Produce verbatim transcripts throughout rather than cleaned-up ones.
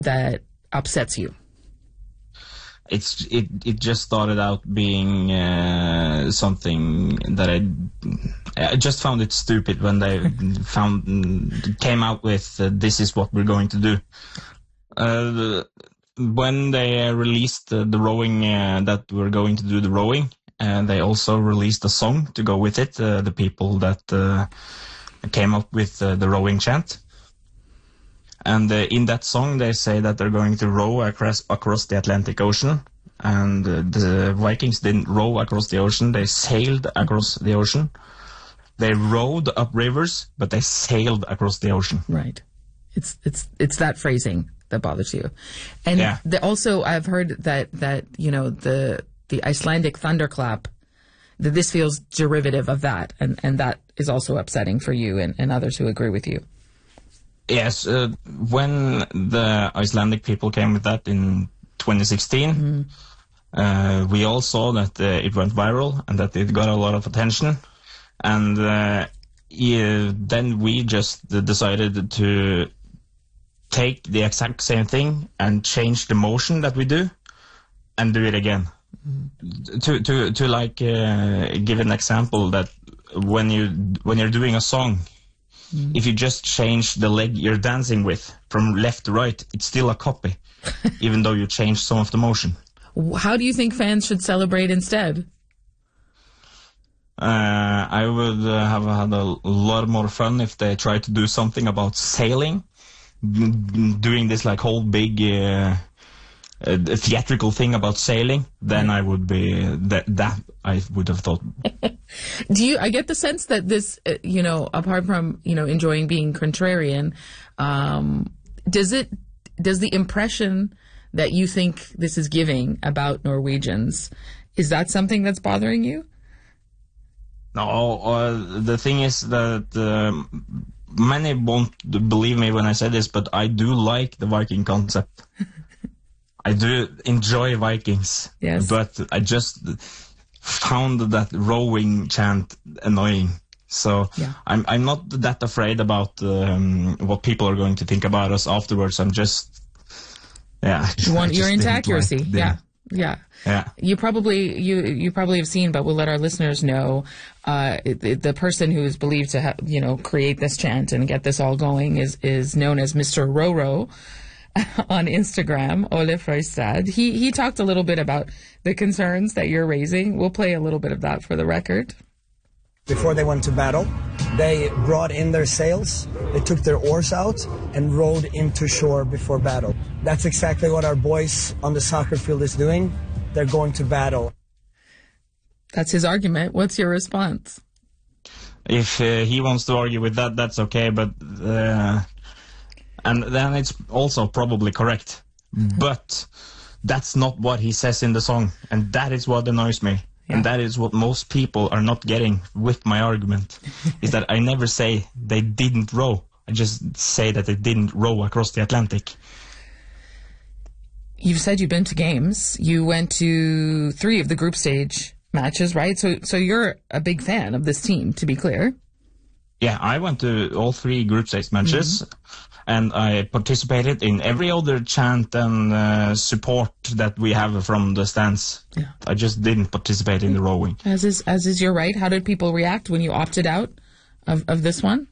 that upsets you? It's it it just started out being uh, something that I I just found it stupid when they found came out with uh, this is what we're going to do. Uh, when they uh, released uh, the rowing uh, that we're going to do the rowing, and they also released a song to go with it. Uh, the people that uh, came up with uh, the rowing chant. And uh, in that song, they say that they're going to row across across the Atlantic Ocean. And uh, the Vikings didn't row across the ocean; they sailed across the ocean. They rowed up rivers, but they sailed across the ocean. Right. It's it's it's that phrasing that bothers you. And yeah. the, also, I've heard that that you know the the Icelandic thunderclap, that this feels derivative of that, and and that is also upsetting for you and, and others who agree with you. Yes, uh, when the Icelandic people came with that in twenty sixteen, mm. uh, we all saw that uh, it went viral and that it got a lot of attention. And uh, yeah, then we just decided to take the exact same thing and change the motion that we do and do it again. Mm. To to to like uh, give an example that when you when you're doing a song. Mm. If you just change the leg you're dancing with from left to right, it's still a copy, even though you change some of the motion. How do you think fans should celebrate instead? Uh, I would uh, have had a lot more fun if they tried to do something about sailing, doing this like whole big uh, uh, theatrical thing about sailing. Then I would be that that I would have thought. Do you, I get the sense that this, uh, you know, apart from, you know, enjoying being contrarian, um, does it, does the impression that you think this is giving about Norwegians, is that something that's bothering you? No, uh, the thing is that uh, many won't believe me when I say this, but I do like the Viking concept. I do enjoy Vikings. Yes. But I just found that rowing chant annoying. So yeah. I'm I'm not that afraid about um, what people are going to think about us afterwards. I'm just yeah. You want, you're into accuracy. Like yeah. Yeah. Yeah. You probably you you probably have seen, but we'll let our listeners know. Uh, the, the person who is believed to have, you know, create this chant and get this all going is is known as Mister Roro on Instagram, Ole Frøystad. He he talked a little bit about the concerns that you're raising. We'll play a little bit of that for the record. Before they went to battle, they brought in their sails, they took their oars out and rowed into shore before battle. That's exactly what our boys on the soccer field is doing. They're going to battle. That's his argument. What's your response? If uh, he wants to argue with that, that's okay, but uh, and then it's also probably correct. Mm-hmm. But that's not what he says in the song, and that is what annoys me. Yeah. And that is what most people are not getting with my argument, is that I never say they didn't row. I just say that they didn't row across the Atlantic. You've said you've been to games. You went to three of the group stage matches, right? So so you're a big fan of this team, to be clear. Yeah, I went to all three group stage matches. Mm-hmm. And I participated in every other chant and uh, support that we have from the stands. Yeah. I just didn't participate in the rowing. As is, as is your right. How did people react when you opted out of, of this one?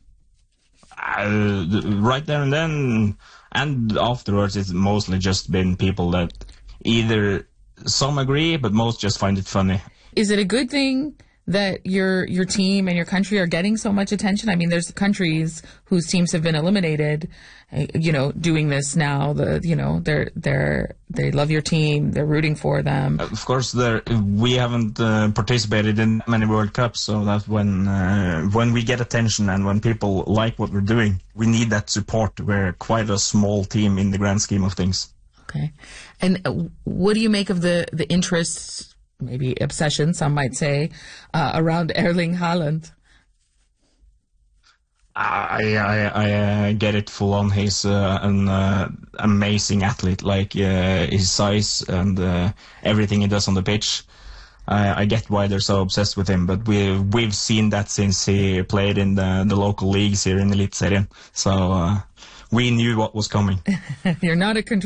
Uh, right there and then, and afterwards, it's mostly just been people that either some agree, but most just find it funny. Is it a good thing that your your team and your country are getting so much attention? I mean, there's countries whose teams have been eliminated, you know, doing this now. The you know they're they're they love your team. They're rooting for them. Of course, there we haven't uh, participated in many World Cups, so that's when uh, when we get attention and when people like what we're doing, we need that support. We're quite a small team in the grand scheme of things. Okay, and what do you make of the the interests? Maybe obsession, some might say, uh, around Erling Haaland? I I, I uh, get it full on. He's uh, an uh, amazing athlete. Like uh, his size and uh, everything he does on the pitch. I, I get why they're so obsessed with him. But we we've seen that since he played in the the local leagues here in Eliteserien. So uh, we knew what was coming. You're not a control.